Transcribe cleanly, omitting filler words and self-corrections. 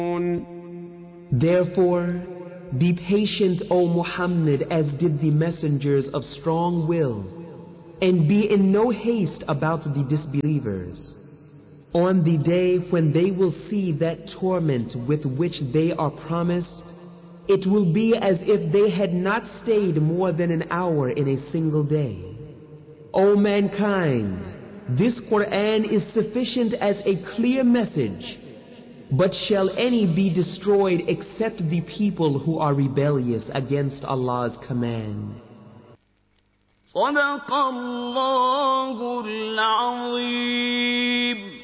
Therefore, be patient, O Muhammad, as did the messengers of strong will, and be in no haste about the disbelievers. On the day when they will see that torment with which they are promised, it will be as if they had not stayed more than an hour in a single day. O mankind, this Quran is sufficient as a clear message. But shall any be destroyed except the people who are rebellious against Allah's command? صدق الله العظيم.